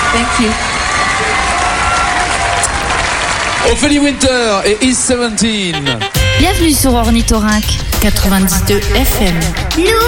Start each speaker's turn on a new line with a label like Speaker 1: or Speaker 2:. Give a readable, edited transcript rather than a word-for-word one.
Speaker 1: Thank you.
Speaker 2: Ophélie Winter et East 17.
Speaker 3: Bienvenue sur Ornithorynque 92 FM.